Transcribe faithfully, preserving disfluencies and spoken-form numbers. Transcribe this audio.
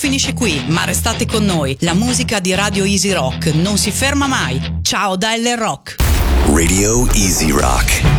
finisce qui, ma restate con noi. La musica di Radio Easy Rock non si ferma mai. Ciao da L Rock. Radio Easy Rock.